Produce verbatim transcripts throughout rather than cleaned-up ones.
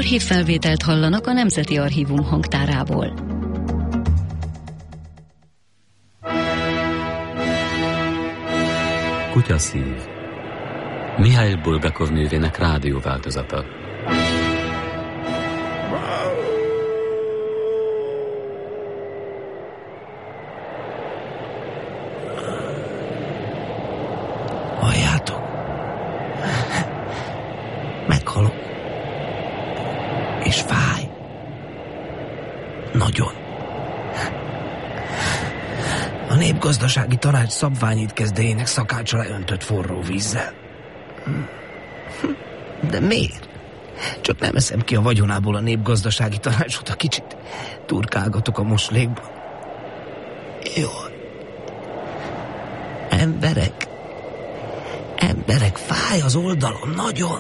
Archívfelvételt hallanak a Nemzeti Archívum hangtárából. Kutyaszív. Mihály Bulgakov művének rádióváltozata. Halljátok? Meghalok. És fáj. Nagyon. A Népgazdasági Tanács szabványit kezdejének szakácsa leöntött forró vízzel. De miért? Csak nem eszem ki a vagyonából a Népgazdasági Tanácsot, a kicsit turkálgatok a moslékban. Jó. Emberek. Emberek, fáj az oldalon, nagyon.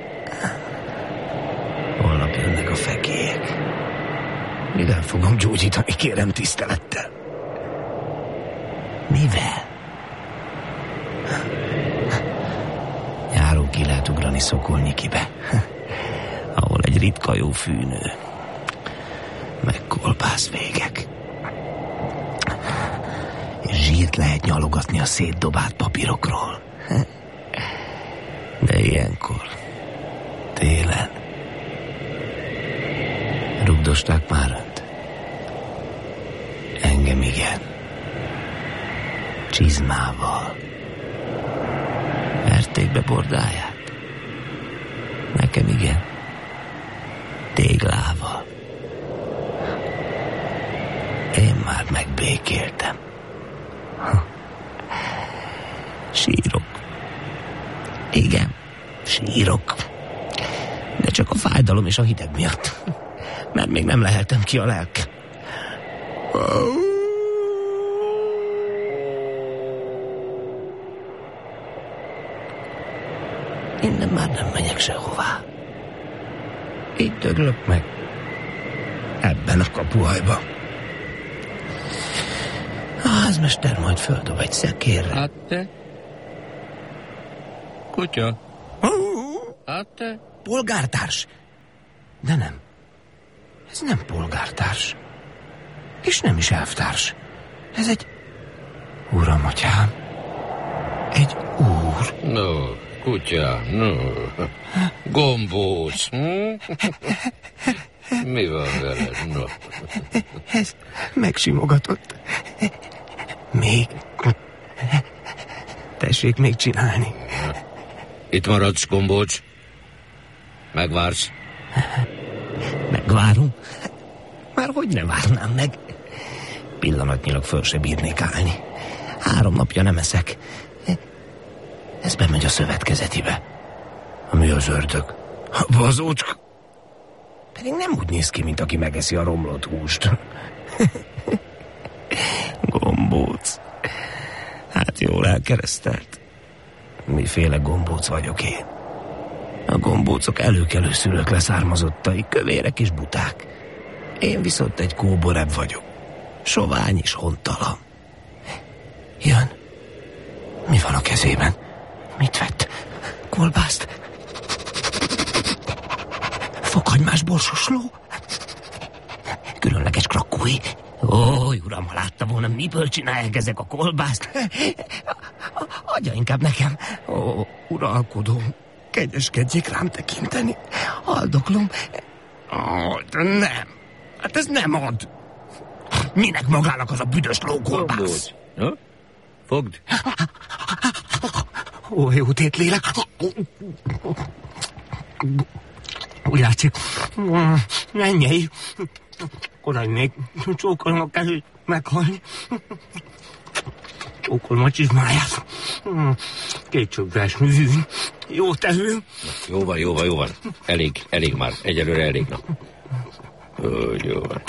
Holnap jönnek a fekélyek. Mivel fogom gyógyítani, kérem tisztelettel? Mivel? Nyáron ki lehet ugrani Szokolnyikibe, ahol egy ritka jó fűnő, meg kolbász végek. És zsírt lehet nyalogatni a szétdobált papírokról. De ilyenkor, télen, rugdosták már önt? Engem igen. Csizmával. Verték be bordáját? Nekem igen. Téglával. Én már megbékéltem. Sírok. Igen, sírok. De csak a fájdalom és a hideg miatt. Mert még nem leheltem ki a lelkem. Innen már nem megyek sehová. Itt döglök meg. Ebben a kapuhajban. A házmester majd földob egy szekérre. Hát te? Kutya? Hát te? Polgártárs. De nem. Ez nem polgártárs. És nem is elvtárs. Ez egy... Uram, atyám. Egy úr. No, kutya, no. Gombóc. Hm? Mi van veled? No. Ez megsimogatott. Még... Tessék még csinálni. Itt maradsz, Gombóc. Megvársz? Megvárom. Már hogy ne várnám meg? Pillanatnyilag föl se bírnék állni. Három napja nem eszek. Ez bemegy a szövetkezetibe. Ami az ördög. A bazócska. Pedig nem úgy néz ki, mint aki megeszi a romlott húst. Gombóc. Hát jól elkeresztelt. Miféle gombóc vagyok én? A gombócok előkelő szülők leszármazottai, kövérek és buták. Én viszont egy kóborebb vagyok. Sovány és hontalan. Jön. Mi van a kezében? Mit vett? Kolbászt? Fokhagymás borsos ló? Különleges krakói. Ó, uram, ha látta volna, miből csinálják ezek a kolbászt. Adja inkább nekem. Ó, uralkodó, kegyeskedjék rám tekinteni. Haldoklom. Ó, de nem. Hát ez nem ad. Minek magának az a büdös lókolbász? Ha? Fogd. Ó, jó tétlélek. Úgy látszik, menjél. Korai még csókolom a kezét meghalni. Csókolom a csizmáját. Két csöbbres művűn. Jó tevő. Jó van, jó van, jó van. Elég, elég már. Egyelőre elég, na. Jó, jó van.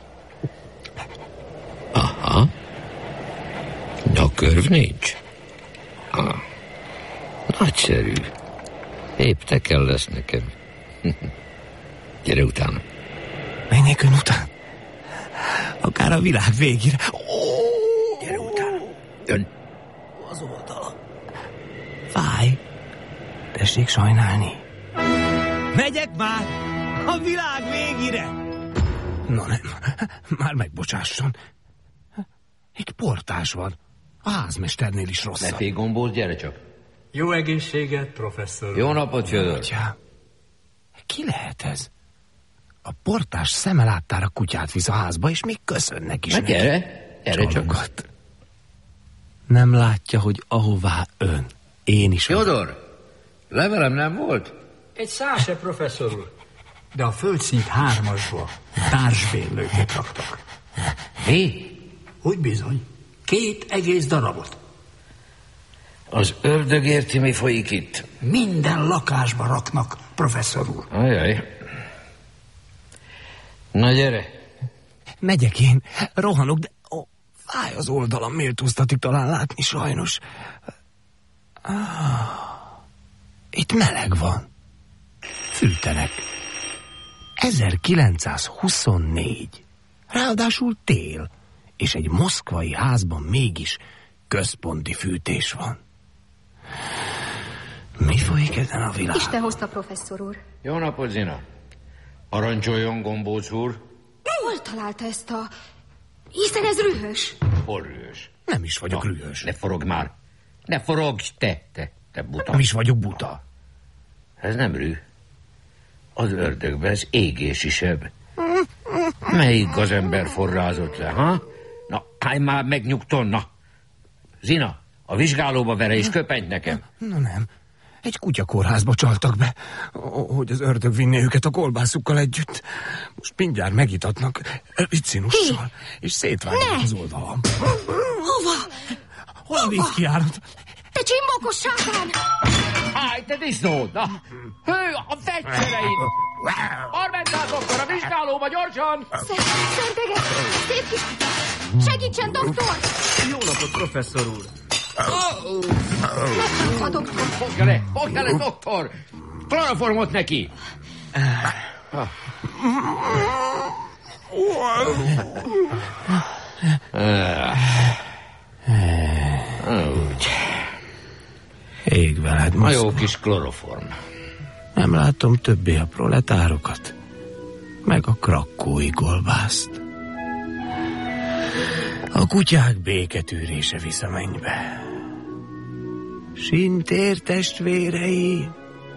Aha. Nyakörv nincs. Ah. Nagyszerű. Épp te kell lesz nekem. Gyere utána. Menjék ön után. Akár a világ végére. Ó, gyere utána. Ön. Az oldala. Fáj. Tessék sajnálni. Megyek már. A világ végére! Na nem, már megbocsásson. Egy portás van. A házmesternél is rosszabb. Ne félj, Gombóc, gyere csak. Jó egészséget, professzor. Jó napot, Fyodor. Atya, ki lehet ez? A portás szeme láttára kutyát visz a házba, és még köszönnek is. Hát gyere, gyere csak. Nem látja, hogy ahová ön, én is. Fyodor, levelem nem volt? Egy száse, professzor úr. De a földszint hármasba társbérlőket raktak. Mi? Úgy bizony. Két egész darabot. Az ördög érti, mi folyik itt. Minden lakásba raknak, professzor úr. Ajaj. Na gyere. Megyek én, rohanok, de ó, fáj az oldalam, méltóztatik talán látni sajnos. Ah, itt meleg van. Fűtenek. ezerkilencszázhuszonnégy. Ráadásul tél, és egy moszkvai házban mégis központi fűtés van. Mi folyik ezen a világon? Isten hozta, professzor úr. Jó napot, Zina. Parancsoljon, Gombóc úr. Hol találta ezt a... Hiszen ez rühös. Hol rühös? Nem is vagyok Na, rühös. Ne forogj már. Ne forogj, te, te, te buta. Nem is vagyok buta. Ez nem rüh. Az ördögbe ez égési seb. Melyik gazember forrázott le, ha? Na, állj már meg nyugton, na. Zina, a vizsgálóba vere és köpenyt nekem. Na nem. Egy kutyakórházba csaltak be, hogy az ördög vinné őket a kolbászukkal együtt. Most mindjárt megitatnak ricinussal, és szétvágják az oldalam. Hova? Hol a vízkijárat? Te csimbókos sátán! Állj, te disznó! Na, hő, a fegyvereid! Armentál doktor, a vizsgálóba, gyorsan! Szenteget! Szép kis... Segítsen, doktor! Jó napot, professzor úr. A doktor. Fogja le, fogja le, doktor! Kloroformot neki! Úgy. Ég veled, A Moszkva. jó kis kloroform. Nem látom többé a proletárokat, meg a krakkói kolbászt. A kutyák béketűrése visz a mennybe. Sintér testvérei,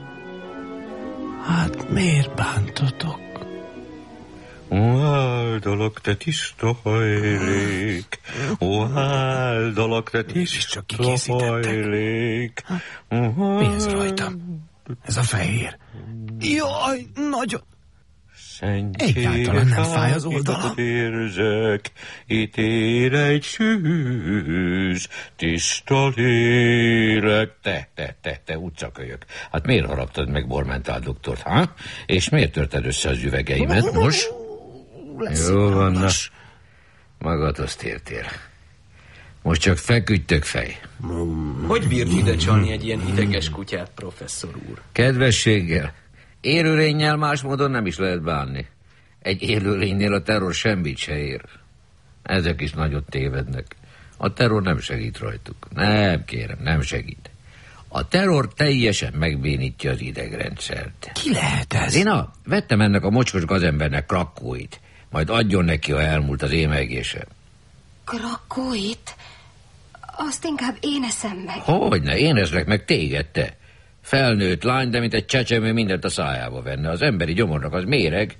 hát miért bántotok? Ó, áldalak, te tiszta hajlék, ó, áldalak, te tiszta hajlék. Mi ez rajtam? Ez a fehér. Jaj, nagyon... Egyáltalán nem fáj az oldalam. Érzek, itt ér egy szűz, tiszta lélek. Te, te, te, te, utcakölyök. Hát miért haraptad meg Bormentál doktort, ha? És miért törted össze az üvegeimet most? Jó van, na. Magadhoz tértél. Most csak feküdtök fej. Hogy bírt ide csalni egy ilyen ideges kutyát, professzor úr? Kedvességgel. Élőlénnyel más módon nem is lehet bánni. Egy élőlénynél a terror semmit se ér. Ezek is nagyot tévednek. A terror nem segít rajtuk. Nem, kérem, nem segít. A terror teljesen megbénítja az idegrendszert. Ki lehet ez? Zina, vettem ennek a mocskos gazembernek krakkóit. Majd adjon neki, ha elmúlt az émelygése. Krakkóit? Azt inkább én eszem meg. Hogyne, én eszlek meg téged, te. Felnőtt lány, de mint egy csecsemő mindent a szájába venne. Az emberi gyomornak az méreg.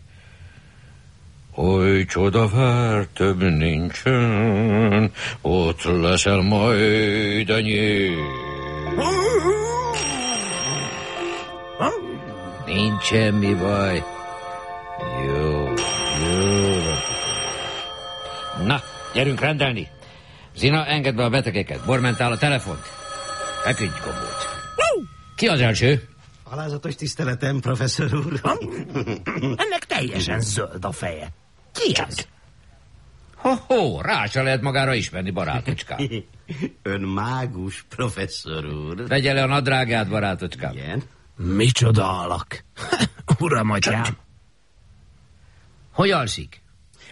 Oly csodavár több nincsen, ott leszel majd enyém. Nincs semmi baj. Jó, jó. Na, gyerünk rendelni. Zina, engedd be a betegeket. Bormentál a telefont. Feküdj, Gombóc. Ki az első? Alázatos tiszteletem, professzor úr. Ennek teljesen zöld a feje. Ki ez? Ho-ho, rá se lehet magára ismerni, barátocskám. Ön mágus, professzor úr. Vegye le a nadrágát, barátocskám. Igen. Micsoda alak. Uram, atyám. Hogy alszik?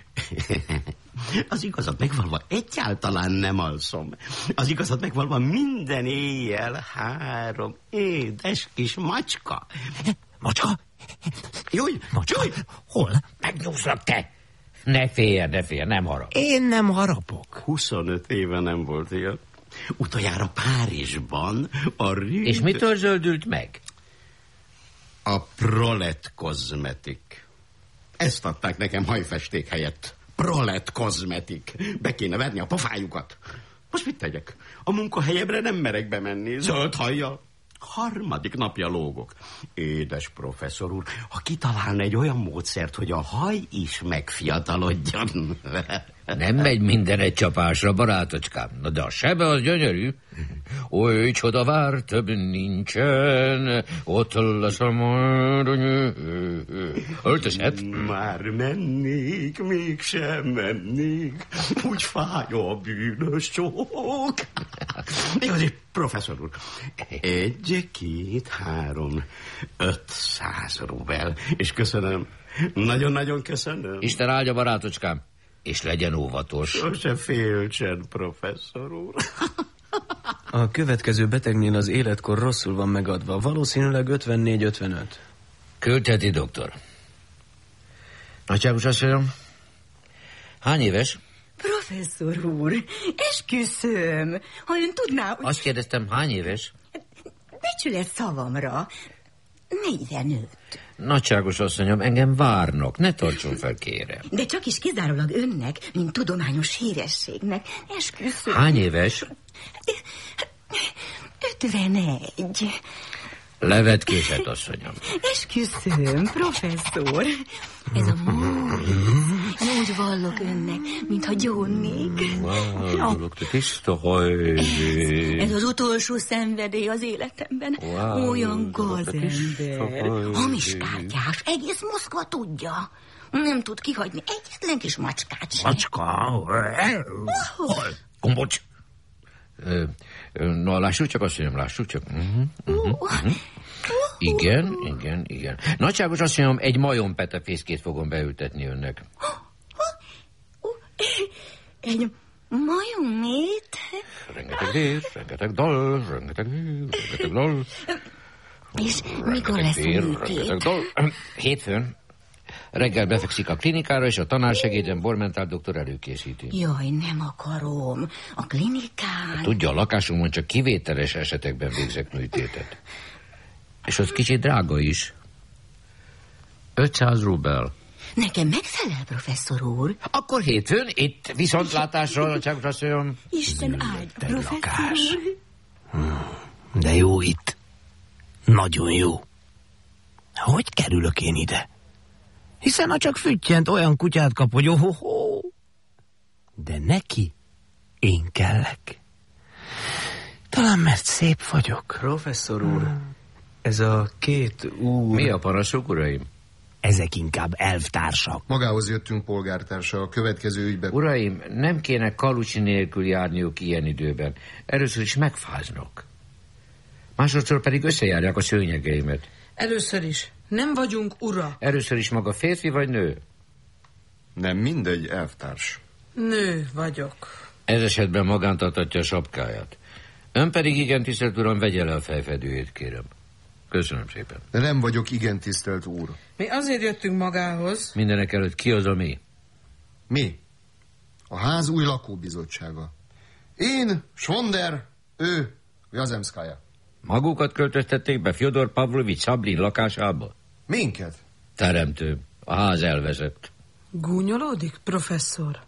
Az igazat megvalva egyáltalán nem alszom. Az igazat megvalva minden éjjel három édes kis macska. Macska? Júj, júj! Hol? Megnyúzlak te! Ne félj, ne félj, nem harap. Én nem harapok. huszonöt éve nem volt ilyen. Utoljára Párizsban a rű... És mitől zöldült meg? A Prolet kozmetik. Ezt adták nekem hajfesték helyett. Prolet kozmetik. Be kéne verni a pofájukat. Most mit tegyek? A munkahelyemre nem merek bemenni. Zöld hajjal. Harmadik napja lógok. Édes professzor úr, ha kitalálna egy olyan módszert, hogy a haj is megfiatalodjon. Nem megy minden egy csapásra, barátocskám. Na de a sebe az gyönyörű. Oly csoda vár, több nincsen, ott lesz a majd a nyő. Öltözhet? Már mennék, mégsem mennék. Úgy fáj a bűnös csók. Igazi, professzor úr. Egy, két, három, ötszáz rubel. És köszönöm. Nagyon-nagyon köszönöm. Isten áldja, barátocskám. És legyen óvatos. Sose féltsen, professzor úr. A következő betegnél az életkor rosszul van megadva. Valószínűleg ötvennégy ötvenöt. Küldheti, doktor. Nagyságos asszonyom, hány éves? Professzor úr, esküszöm, ha ön tudná... Hogy... Azt kérdeztem, hány éves? Becsület szavamra. negyvenöt. Nagyságos asszonyom, engem várnak, ne tartson fel, kérem. De csak is kizárólag önnek, mint tudományos hírességnek. Esküszöm. Hány éves? ötvenegy. Levetkésett, asszonyom. Esküszöm, professzor. Ez a mód. Úgy vallok önnek, mintha gyónnék. Wow, te tiszta haj. Ez az utolsó szenvedély az életemben. Wow, olyan gazember. Hamis kártyás, egész Moszkva tudja. Nem tud kihagyni egyetlen kis macskát sem. Macska? Hol? Gombocs. Na, lássuk csak, asszonyom, lássuk csak. Uh-huh, uh-huh, uh-huh. Igen, igen, igen. Nagyságos asszonyom, egy majom-petefészkét fogom beültetni önnek. Egy majomét? Rengeteg vér, rengeteg dal, rengeteg vér, rengeteg dal. És mikor lesz a műtét? Hétfőn. Reggel befekszik a klinikára, és a tanársegéden Bormentál doktor előkészíti. Jaj, nem akarom. A klinikán... Tudja, a lakásunkon csak kivételes esetekben végzek műtétet. És az kicsit drága is. ötszáz rubel. Nekem megfelel, professzor úr. Akkor hétfőn, itt viszontlátásra, csak asszonyom. Isten áldja, professzor úr. De jó itt. Nagyon jó. Hogy kerülök én ide? Hiszen ha csak füttyent, olyan kutyát kap, hogy oh-ho-ho. De neki én kellek. Talán mert szép vagyok. Professzor úr, ez a két úr... Mi a panaszok, uraim? Ezek inkább elvtársak. Magához jöttünk, polgártársa, a következő ügyben. Uraim, nem kéne Kalucsi nélkül járniuk ilyen időben. Először is megfáznak. Másodszor pedig összejárják a szőnyegeimet. Először is. Nem vagyunk ura. Először is maga férfi vagy nő? Nem mindegy, elvtárs. Nő vagyok. Ez esetben magántartatja a sapkáját. Ön pedig igen, tisztelt uram, vegye le a fejfedőjét, kérem. Köszönöm szépen. De nem vagyok igen, tisztelt úr. Mi azért jöttünk magához. Mindenek előtt ki az a mi? Mi? A ház új lakóbizottsága. Én, Svonder, ő, Jazemszkaja. Magukat költöztették be Fjodor Pavlovics Szablin lakásába? Minket? Teremtő. A ház elvezett. Gúnyolódik, professzor?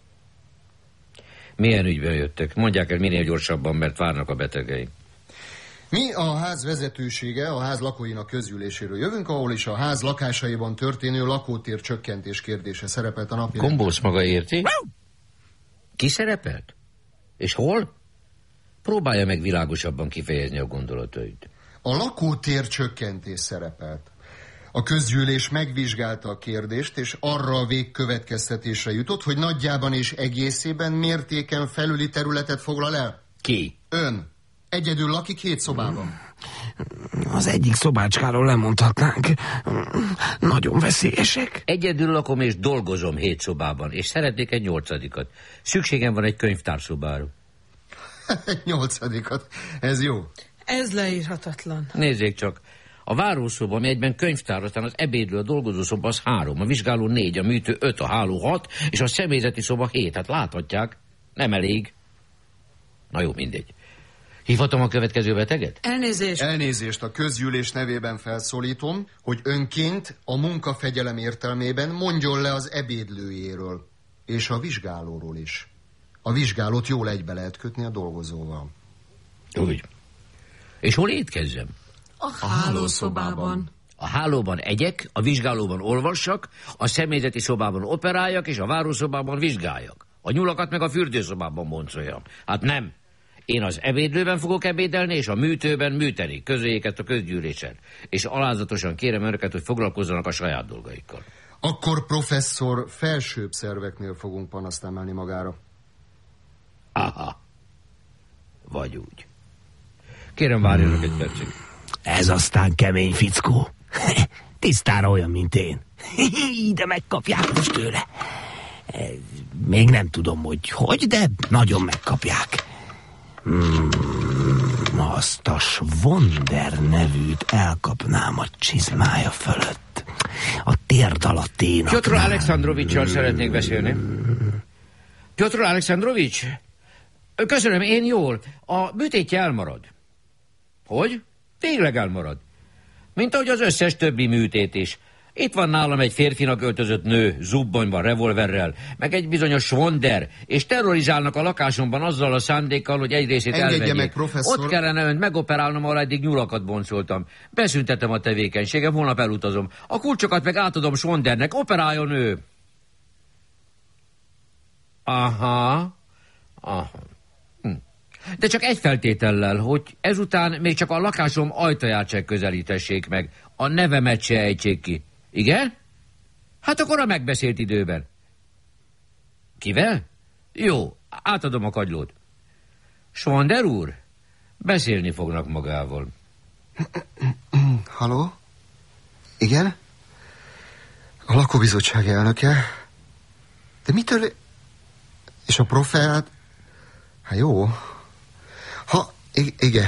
Milyen ügyben jöttek? Mondják el minél gyorsabban, mert várnak a betegeim. Mi a ház vezetősége a ház lakóinak közgyűléséről jövünk, ahol is a ház lakásaiban történő lakótér csökkentés kérdése szerepelt a napirenden. Gombóc maga érti? Ki szerepelt? És hol? Próbálja meg világosabban kifejezni a gondolatait. A lakótér csökkentés szerepelt. A közgyűlés megvizsgálta a kérdést, és arra a végkövetkeztetésre jutott, hogy nagyjában és egészében mértéken felüli területet foglal el. Ki? Ön. Egyedül lakik hét szobában. Az egyik szobácskáról lemondhatnánk. Nagyon veszélyesek. Egyedül lakom és dolgozom hét szobában, és szeretnék egy nyolcadikat. Szükségem van egy könyvtárszobára. Egy nyolcadikat. Ez jó. Ez leírhatatlan. Nézzék csak, A várószoba, ami egyben könyvtár, aztán az ebédlő, a dolgozószoba az három, a vizsgáló négy, a műtő öt, a háló hat, és a személyzeti szoba hét. Hát láthatják, nem elég. Na jó, mindegy. Hívhatom a következő beteget? Elnézést. Elnézést, a közgyűlés nevében felszólítom, hogy önként a munkafegyelem értelmében mondjon le az ebédlőjéről, és a vizsgálóról is. A vizsgálót jól egybe lehet kötni a dolgozóval. Úgy. És hol étkezzem? A hálószobában. A hálóban egyek, a vizsgálóban olvassak, a személyzeti szobában operáljak, és a várószobában vizsgáljak. A nyulakat meg a fürdőszobában boncoljam. Hát nem. Én az ebédlőben fogok ebédelni, és a műtőben műteni. Közöljék ezt a közgyűlésen. És alázatosan kérem önöket, hogy foglalkozzanak a saját dolgaikkal. Akkor professzor, felsőbb szerveknél fogunk panaszt emelni magára. Aha. Vagy úgy. Kérem, várjanak egy percig. Ez aztán kemény fickó. Tisztára olyan, mint én. De megkapják most tőle. Még nem tudom, hogy hogy, de nagyon megkapják. Hmm, azt a Svonder nevűt elkapnám a csizmája fölött. A térd alatt én. Piotr Alexandrovics-sal szeretnék beszélni. Piotr Alexandrovics? Köszönöm, én jól. A műtétje elmarad. Hogy? Tényleg elmarad. Mint ahogy az összes többi műtét is. Itt van nálam egy férfinak öltözött nő, zubbonyban, revolverrel, meg egy bizonyos Svonder, és terrorizálnak a lakásomban azzal a szándékkal, hogy egy részét Engedje elvegyék. meg, professzor. Ott kellene önt megoperálnom, ahol eddig nyulakat boncoltam. Beszüntetem a tevékenységem, holnap elutazom. A kulcsokat meg átadom Svondernek, operáljon ő. Aha. Aha. Hm. De csak egy feltétellel, hogy ezután még csak a lakásom ajtaját se közelítessék meg. A nevemet se ejtsék ki. Igen? Hát akkor a megbeszélt időben. Kivel? Jó, átadom a kagylót. Svonder úr? Beszélni fognak magával. Halló? Igen? A lakóbizottság elnöke? De mitől... És a profeát... Hát jó. Ha, igen.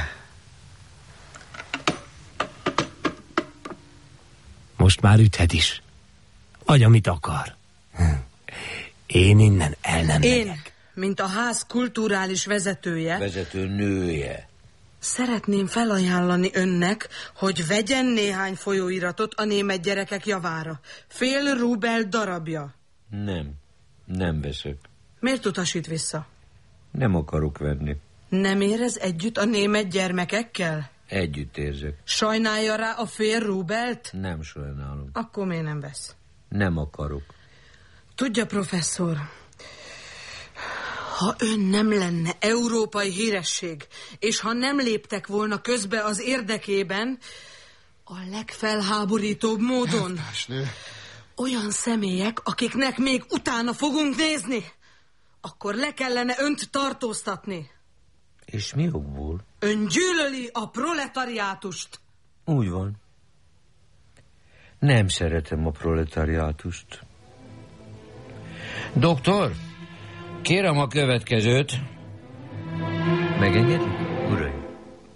Most már üthet is. Vagy amit akar. Én innen el nem Én, megyek. mint a ház kulturális vezetője... Vezető nője. Szeretném felajánlani önnek, hogy vegyen néhány folyóiratot a német gyerekek javára. Fél rubel darabja. Nem, nem veszek. Miért utasít vissza? Nem akarok venni. Nem érez együtt a német gyermekekkel? Együtt érzek. Sajnálja rá a fél rubelt? Nem sajnálom. Akkor miért nem vesz? Nem akarok. Tudja, professzor, ha ön nem lenne európai híresség, és ha nem léptek volna közbe az érdekében, a legfelháborítóbb módon olyan személyek, akiknek még utána fogunk nézni, akkor le kellene önt tartóztatni. És mi okból? Ön gyűlöli a proletariátust. Úgy van. Nem szeretem a proletariátust. Doktor, kérem a következőt. Megengedi? Uraim.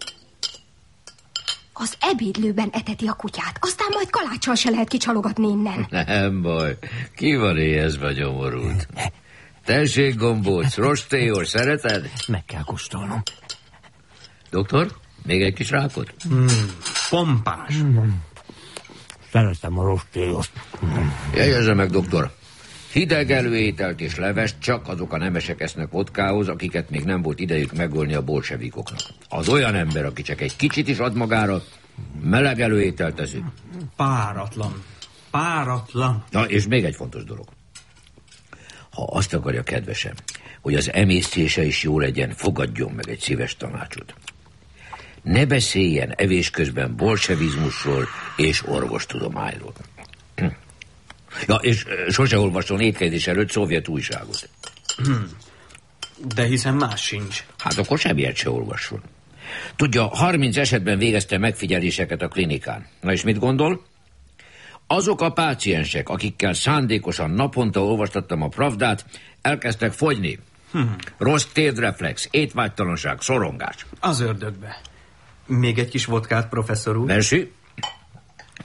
Az ebédlőben eteti a kutyát, aztán majd kaláccsal se lehet kicsalogatni innen. Nem baj, ki van éhezve gyomorult? Tessék, gombóc, rostéor, szereted? Meg kell kóstolnom. Doktor, még egy kis rákot? Mm, pompás. Mm. Szeretem a rostéost. Mm. Jegyezze meg, doktor. Hideg előételt és levest csak azok a nemesek esznek vodkához, akiket még nem volt idejük megölni a bolsevikoknak. Az olyan ember, aki csak egy kicsit is ad magára, meleg előételt teszik. Páratlan. Páratlan. Na, és még egy fontos dolog. Ha azt akarja, kedvesem, hogy az emésztése is jó legyen, fogadjon meg egy szíves tanácsot. Ne beszéljen evés közben bolsevizmusról és orvostudományról. Ja, és sose olvasson étkezés előtt szovjet újságot. De hiszen más sincs. Hát akkor semmiért se olvasson. Tudja, harminc esetben végezte megfigyeléseket a klinikán. Na és mit gondol? Azok a páciensek, akikkel szándékosan naponta olvastattam a Pravdát, elkezdtek fogyni. Hm. Rossz térdreflex, étvágytalanság, szorongás. Az ördögbe. Még egy kis vodkát, professzor úr? Merci.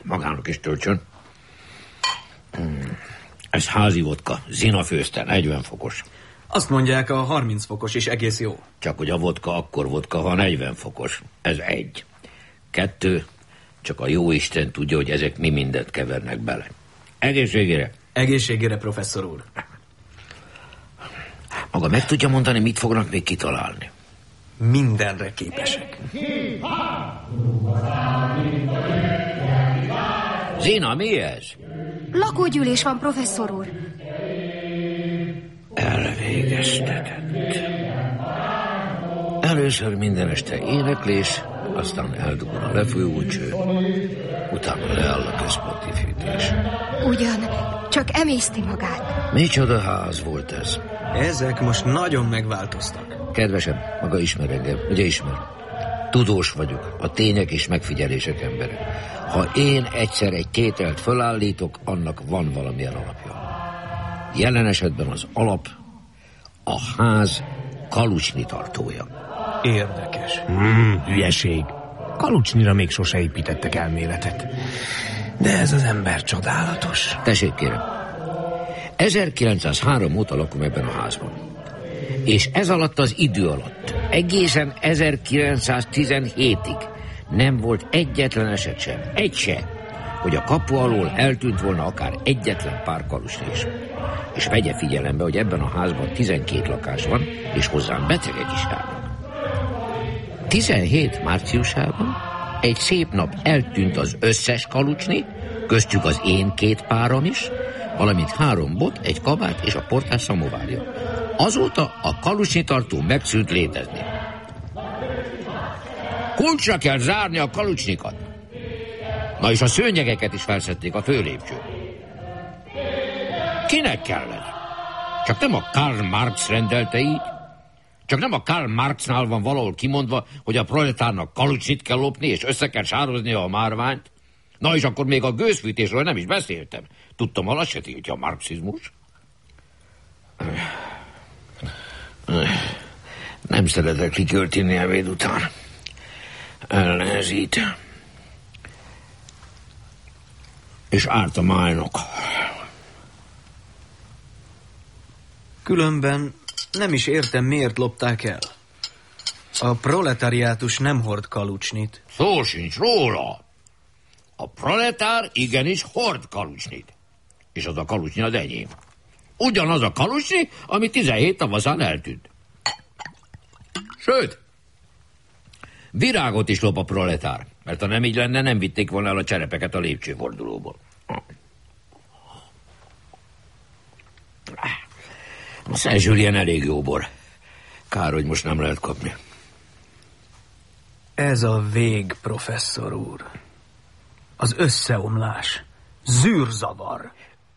magának is töltsön. Ez házi vodka, Zina főzte, negyven fokos. Azt mondják, a harminc fokos is egész jó. Csak hogy a vodka akkor vodka, ha negyven fokos. Ez egy. Kettő, csak a jó Isten tudja, hogy ezek mi mindent kevernek bele. Egészségére. Egészségére, professzor úr. Maga meg tudja mondani, mit fognak még kitalálni? Mindenre képesek. Zina, mi ez? Lakógyűlés van, professzor úr. Elvégeztetett. Először minden este éneklés, aztán eldugul a lefolyó cső, utána leáll a központi fűtés. Ugyan, csak emészti magát. Micsoda ház volt ez? Ezek most nagyon megváltoztak. Kedvesem, maga ismer engem, ugye ismer? Tudós vagyok, a tények és megfigyelések embere. Ha én egyszer egy tételt fölállítok, annak van valamilyen alapja. Jelen esetben az alap a ház kalucsni tartója. Érdekes. Hmm, hülyeség. Kalucsnira még sose építettek elméletet. De ez az ember csodálatos. Tessék, kérem. ezerkilencszázhárom óta lakom ebben a házban. És ez alatt az idő alatt, egészen ezerkilencszáztizenhétig nem volt egyetlen eset sem, egy se, hogy a kapu alól eltűnt volna akár egyetlen pár kalucsni is. És vegye figyelembe, hogy ebben a házban tizenkét lakás van, és hozzám betegek is járnak. tizenhét márciusában egy szép nap eltűnt az összes kalucsni, köztük az én két páram is, valamint három bot, egy kabát és a portás szamovárja. Azóta a kalucsni tartó megszűnt létezni. Kulcsra kell zárni a kalucsnikat. Na és a szőnyegeket is felszedték a főlépcsőn. Kinek kellene? Csak nem a Karl Marx rendelte így? Csak nem a Karl Marxnál van valahol kimondva, hogy a proletárnak kalucsnit kell lopni, és össze kell sároznia a márványt? Na és akkor még a gőzfűtésről nem is beszéltem. Tudtam, ha se tiltja a marxizmus. Nem szeretek likört inni ebéd után. Ellenzít. És árt a májnak. Különben nem is értem, miért lopták el. A proletariátus nem hord kalucsnit. Szó sincs róla. A proletár igenis hord kalucsnit. És az a kalucsni az enyém. Ugyanaz a kalucsni, ami tizenhét tavaszán eltűnt. Sőt, virágot is lop a proletár, mert ha nem így lenne, nem vitték volna el a cserepeket a lépcsőfordulóból. A Saint-Julien elég jó bor. Kár, hogy most nem lehet kapni. Ez a vég, professzor úr. Az összeomlás. Zűrzavar.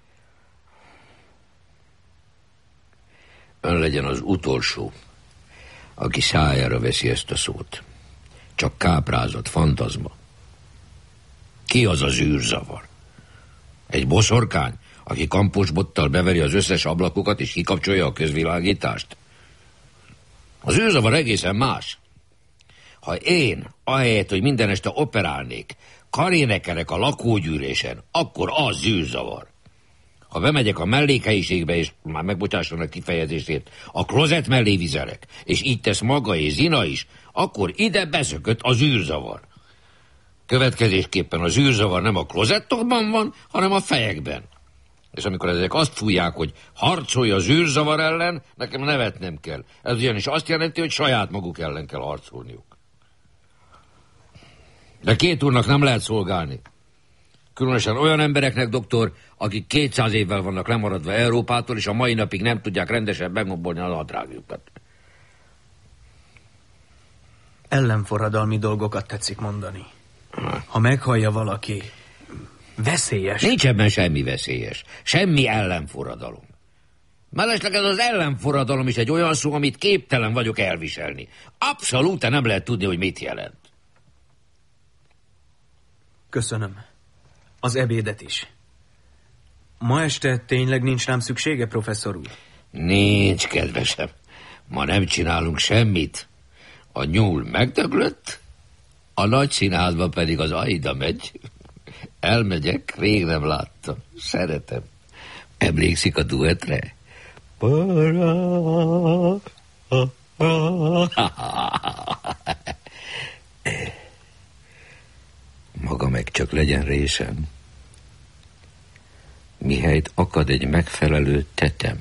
Ön legyen az utolsó, aki szájára veszi ezt a szót. Csak káprázott fantazma. Ki az a zűrzavar? Egy boszorkány, aki kamposbottal beveri az összes ablakokat és kikapcsolja a közvilágítást? Az zűrzavar egészen más. Ha én, ahelyett, hogy minden este operálnék, karénekelek a lakógyűlésen, akkor az zűrzavar. Ha bemegyek a mellékhelyiségbe, és már megbocsássanak kifejezését, a klozet mellé vizelek, és így tesz maga és Zina is, akkor ide beszökött a zűrzavar. Következésképpen a zűrzavar nem a klozettokban van, hanem a fejekben. És amikor ezek azt fújják, hogy harcolj a zűrzavar ellen, nekem nevetnem kell. Ez ugyanis azt jelenti, hogy saját maguk ellen kell harcolniuk. De két úrnak nem lehet szolgálni. Különösen olyan embereknek, doktor, akik kétszáz évvel vannak lemaradva Európától, és a mai napig nem tudják rendesen megmobbolni a nadrágjukat. Ellenforradalmi dolgokat tetszik mondani. Ha meghallja valaki, veszélyes. Nincs ebben semmi veszélyes. Semmi ellenforradalom. Mellesleg ez az ellenforradalom is egy olyan szó, amit képtelen vagyok elviselni. Abszolút nem lehet tudni, hogy mit jelent. Köszönöm. Az ebédet is. Ma este tényleg nincs rám szüksége, professzor úr? Nincs, kedvesem. Ma nem csinálunk semmit. A nyúl megdöglött, a nagy színházba pedig az Aida megy. Elmegyek, rég nem láttam. Szeretem. Emlékszik a duetre? Maga meg csak legyen résem. Mihelyt akad egy megfelelő tetem,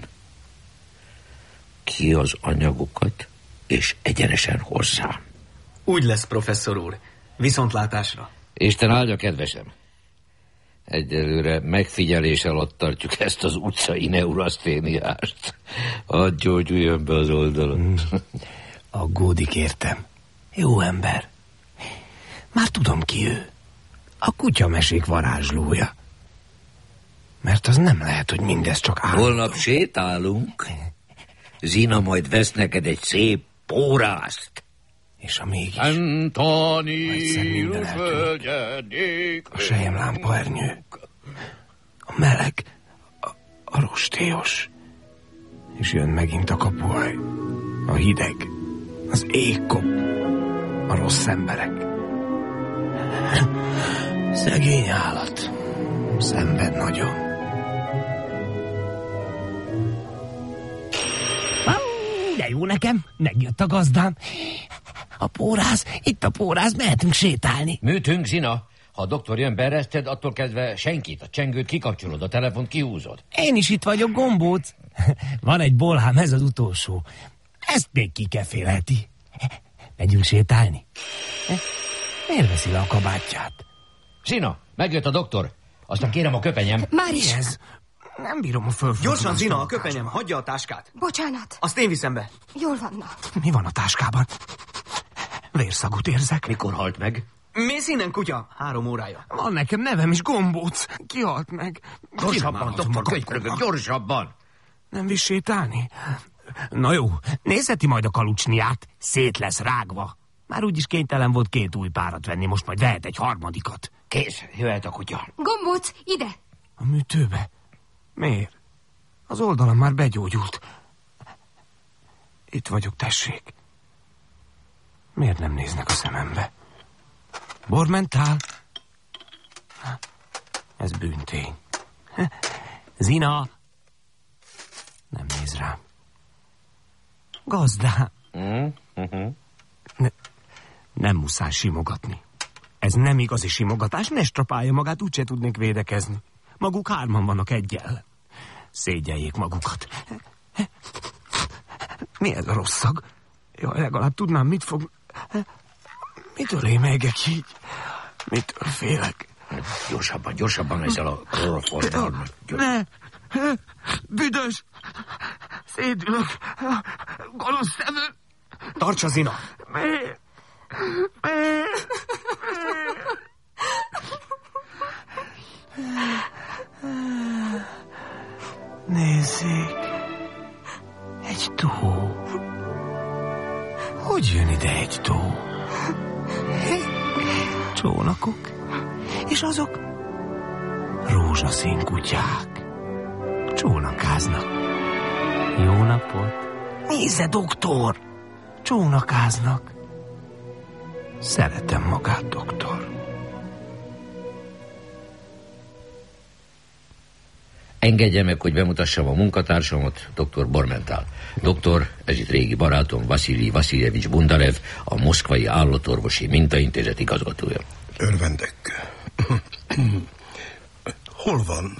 ki az anyagokat, és egyenesen hozzám. Úgy lesz, professzor úr. Viszontlátásra. Isten áldja, kedvesem. Egyelőre megfigyelés alatt tartjuk ezt az utcai neuraszténiást. Hadd gyógyuljon be az oldalon. Hmm. Aggódik, értem. Jó ember. Már tudom, ki ő. A kutyamesék varázslója. Mert az nem lehet, hogy mindez csak állandó. Holnap sétálunk. Zina majd vesz neked egy szép pórázt. És a mégis... Antoni, földjedik. A selyemlámpa ernyő. A meleg. A, a rostélyos. És jön megint a kapuaj. A hideg. Az égkop. A rossz emberek. Szegény állat. Szenved nagyon. De jó nekem, megjött a gazdám. A póráz, itt a póráz, mehetünk sétálni. Műtünk, Zina. Ha a doktor jön, beereszted, attól kezdve senkit, a csengőt kikapcsolod, a telefont kihúzod. Én is itt vagyok, gombóc. Van egy bolhám, ez az utolsó. Ezt még kikefélheti. Megyünk sétálni. Miért veszi le a kabátját? Zina, megjött a doktor. Aztán kérem a köpenyem. Már is. Ez? Nem bírom a fölfordulás. Gyorsan, Zina, a köpenyem, hagyja a táskát. Bocsánat. Azt én viszem be. Jól van, na. Mi van a táskában? Vérszagot érzek. Mikor halt meg? Mész innen, kutya. Három órája. Van nekem nevem is, gombóc. Ki halt meg? Gyorsabban, doktor, könyvpörögök, gyorsabban. Nem visz sétálni? Na jó, nézheti majd a kalucsniát. Szét lesz rágva. Már úgyis kénytelen volt két új párat venni, most majd vehet egy harmadikat. Kész, jöhet a kutya. Gombóc, ide. A műtőbe? Miért? Az oldalam már begyógyult. Itt vagyok, tessék. Miért nem néznek a szemembe? Bormentál? Ez bűntény. Zina! Nem néz rám. Gazdám! Mm-hmm. Ne, nem muszáj simogatni. Ez nem igazi simogatás, ne strapálja magát, úgyse tudnék védekezni. Maguk hárman vannak egy ellen. Szégyeljék magukat. Mi ez a rossz szag? Jaj, legalább tudnám, mit fog... Mitől émelygek így? Mitől félek? Gyorsabban, gyorsabban ezzel a kloroformmal. Ne! Büdös! Szédülök! Gonosz szemű! Tartsa, Zina! Miért? Miért? Nézzék! Egy tó. Hogy jön ide egy tó? Csónakok, és azok rózsaszín kutyák. Csónakáznak. Jó napot! Nézze, doktor! Csónakáznak. Szeretem magát, doktor. Engedje meg, hogy bemutassam a munkatársamat, doktor Bormentál. Doktor, ez itt régi barátom, Vasilij Vasiljevics Bundarev, a moszkvai állatorvosi mintaintézet igazgatója. Örvendek. Hol van?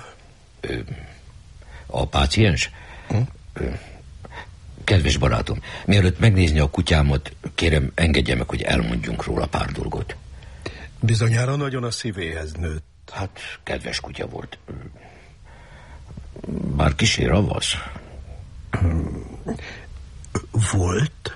A páciens? Hm? Kedves barátom, mielőtt megnézni a kutyámat, kérem, engedje meg, hogy elmondjunk róla pár dolgot. Bizonyára nagyon a szívéhez nőtt. Hát, kedves kutya volt. Bár kissé ravasz. Volt?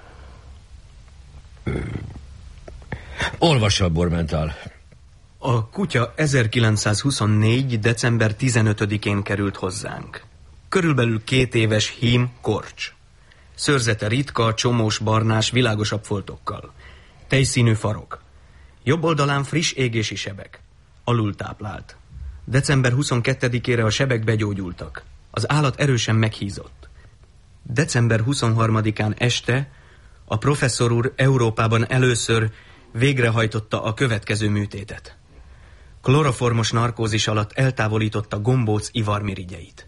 Olvassa, Bormentál. A kutya ezerkilencszázhuszonnégy. december tizenötödikén került hozzánk. Körülbelül két éves hím korcs. Szőrzete ritka, csomós, barnás, világosabb foltokkal. Tejszínű farok. Jobb oldalán friss égési sebek. Alul táplált. december huszonkettedikére a sebek begyógyultak. Az állat erősen meghízott. december huszonharmadikán este a professzor úr Európában először végrehajtotta a következő műtétet. Kloroformos narkózis alatt eltávolította gombóc ivarmirigyeit.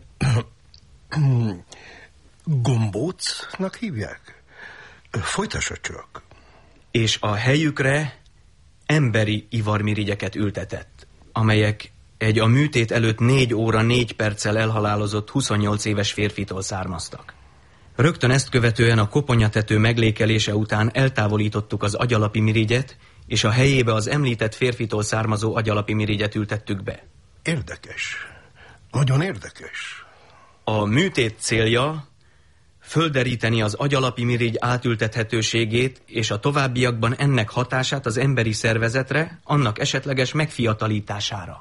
Gombócnak hívják? Folytassa csak. És a helyükre emberi ivarmirigyeket ültetett, amelyek egy a műtét előtt négy óra négy perccel elhalálozott huszonnyolc éves férfitól származtak. Rögtön ezt követően a koponyatető meglékelése után eltávolítottuk az agyalapi mirigyet, és a helyébe az említett férfitól származó agyalapi mirigyet ültettük be. Érdekes. Nagyon érdekes. A műtét célja földeríteni az agyalapi mirigy átültethetőségét és a továbbiakban ennek hatását az emberi szervezetre, annak esetleges megfiatalítására.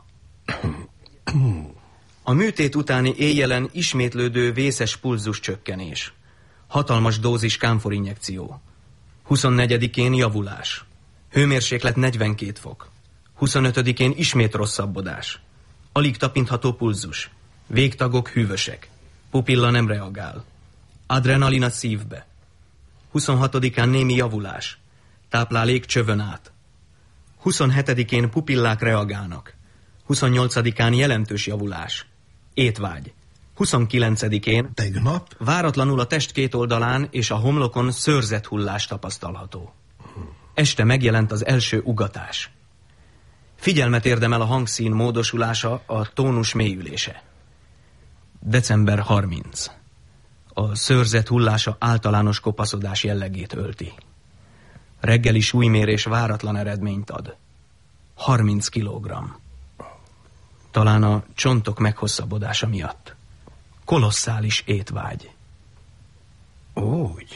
A műtét utáni éjjelen ismétlődő vészes pulzus csökkenés. Hatalmas dózis kámforinjekció. huszonnegyedikén javulás. Hőmérséklet negyvenkét fok. huszonötödikén ismét rosszabbodás. Alig tapintható pulzus. Végtagok hűvösek. Pupilla nem reagál. Adrenalin a szívbe. huszonhatodikán némi javulás. Táplálék csövön át. huszonhetedikén pupillák reagálnak. huszonnyolcadikán jelentős javulás. Étvágy. huszonkilencedikén tegnap váratlanul a test két oldalán és a homlokon szőrzethullás tapasztalható. Este megjelent az első ugatás. Figyelmet érdemel a hangszín módosulása, a tónus mélyülése. december harmincadika. A szőrzet hullása általános kopaszodás jellegét ölti. Reggeli súlymérés váratlan eredményt ad. harminc kilogramm. Talán a csontok meghosszabbodása miatt. Kolosszális étvágy. Úgy.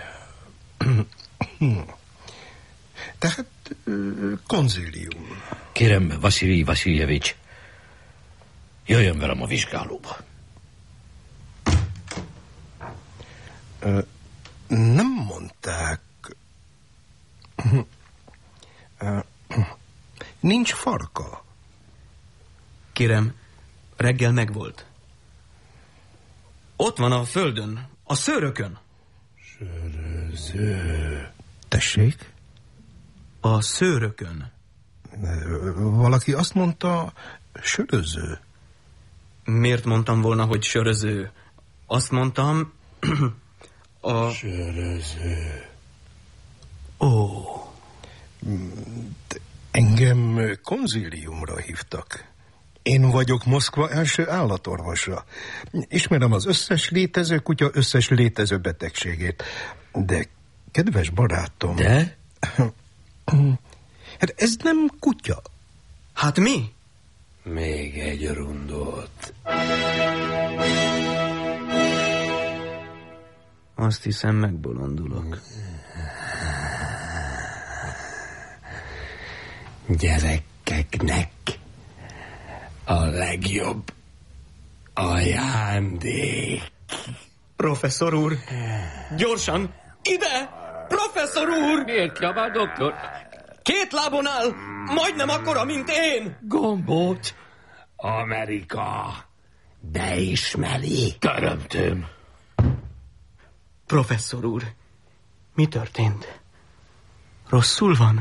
Tehát konzílium. Kérem, Vasilij Vasiljevics, jöjjön velem a vizsgálóba. Nem mondták. Nincs farka. Kérem, reggel megvolt. Ott van a földön, a szőrökön. Söröző. Tessék? A szőrökön. Valaki azt mondta, söröző. Miért mondtam volna, hogy söröző? Azt mondtam, a... Söröző. Ó. Engem konzíliumra hívtak. Én vagyok Moszkva első állatorvosa. Ismerem az összes létező kutya összes létező betegségét. De, kedves barátom... De? Hát ez nem kutya. Hát mi? Még egy rundót. Azt hiszem, megbolondulok. Gyerekeknek a legjobb ajándék. Professzor úr! Gyorsan! Ide! Professzor úr! Miért kiabál, doktor? Két lábon áll! Majdnem akkora, mint én! Gombóc, Amerika, de ismeri. Teremtőm. Professzor úr, mi történt? Rosszul van?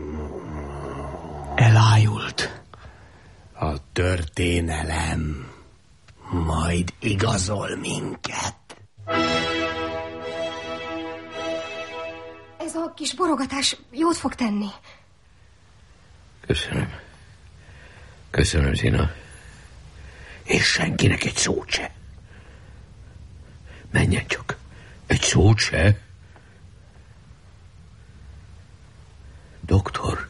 Elájult. A történelem majd igazol minket. Ez a kis borogatás jót fog tenni. Köszönöm. Köszönöm, Zina. És senkinek egy szót se. Menjen csak. Egy szót se. Doktor,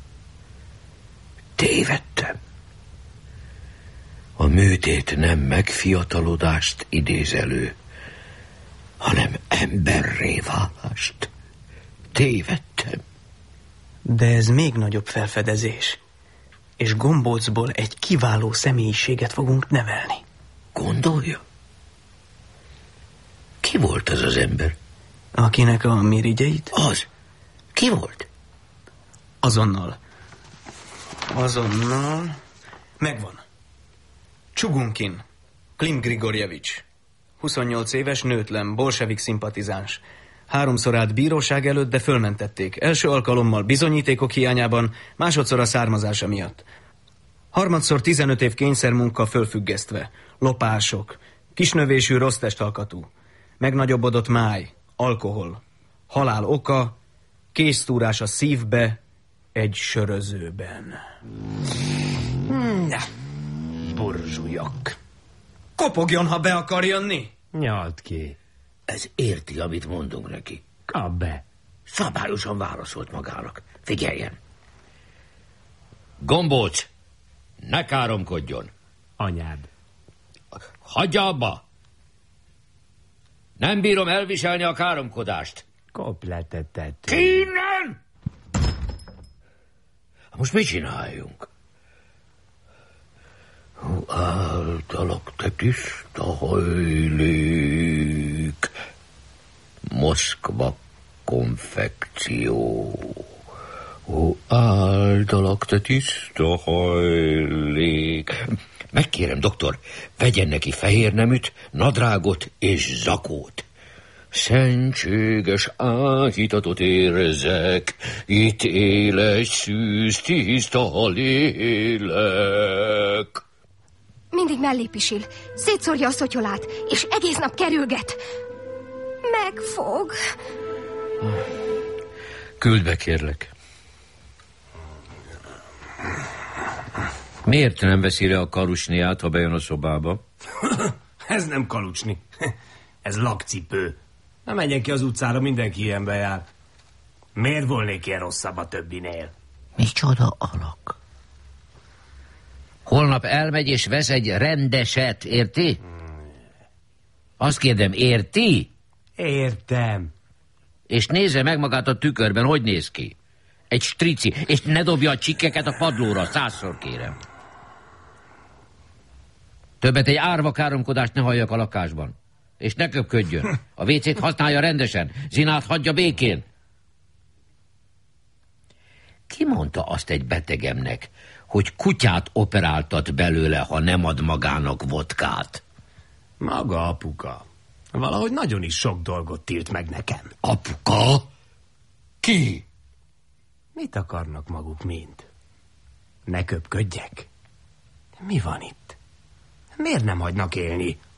tévedtem. A műtét nem megfiatalodást idéz elő, hanem emberré válást. Tévedtem. De ez még nagyobb felfedezés. És Gombócból egy kiváló személyiséget fogunk nevelni. Gondolja? Ki volt az az ember? Akinek a mirigyeit? Az. Ki volt? Azonnal. Azonnal. Megvan. Csugunkin. Klim Grigorjevics. huszonnyolc éves, nőtlen, bolsevik szimpatizáns. Háromszor állt bíróság előtt, de fölmentették. Első alkalommal bizonyítékok hiányában, másodszor a származása miatt. Harmadszor tizenöt év kényszermunka fölfüggesztve. Lopások, kisnövésű rossz testalkatú, megnagyobbodott máj, alkohol, halál oka, kéztúrás a szívbe, egy sörözőben. Na, burzsujok. Kopogjon, ha be akar jönni. Nyalt ki. Ez érti, amit mondunk neki. Kap be. Szabályosan válaszolt magának. Figyeljen. Gombóc, ne káromkodjon. Anyád. Hagyja abba. Nem bírom elviselni a káromkodást. Kopletetet. Ki innen? Most mit csináljunk? Hú, általak te tiszta hajlék. Moszkva konfekció. Ó, áldalak te tiszta hajlék. Megkérem, doktor, vegyen neki fehér neműt, nadrágot és zakót. Szentséges áhítatot érzek, itt éles szűz, tiszta lélek. Mindig mellé pisil, szétszórja a szotyolát, és egész nap kerülget. Megfog. Küld be, kérlek. Miért nem veszi le a karusniát, ha bejön a szobába? Ez nem kalucsni. Ez lakcipő. Na menjen ki az utcára, mindenki ilyenbe jár. Miért volnék ilyen rosszabb a többinél? Micsoda alak. Holnap elmegy és vesz egy rendeset, érti? Azt kérdem, érti? Értem. És nézze meg magát a tükörben, hogy néz ki. Egy strici, és ne dobja a csikkeket a padlóra, százszor kérem. Többet egy árva káromkodást ne halljak a lakásban. És ne köpködjön. A vécét használja rendesen. Zinát hagyja békén. Ki mondta azt egy betegemnek, hogy kutyát operáltat belőle, ha nem ad magának vodkát? Maga apuka. Valahogy nagyon is sok dolgot tilt meg nekem. Apuka? Ki? Mit akarnak maguk mind? Ne köpködjek. Mi van itt? Miért nem hagynak élni?